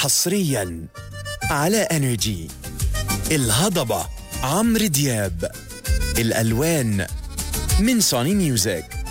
حصريا على انرجي. الهضبة عمرو دياب، الألوان من سوني ميوزك.